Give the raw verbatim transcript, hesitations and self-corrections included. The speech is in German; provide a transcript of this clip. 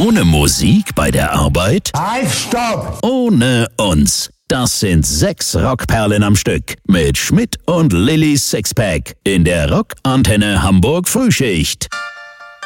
Ohne Musik bei der Arbeit? Halt, stopp! Ohne uns. Das sind sechs Rockperlen am Stück mit Schmidt und Lillys Sixpack in der Rockantenne Hamburg Frühschicht.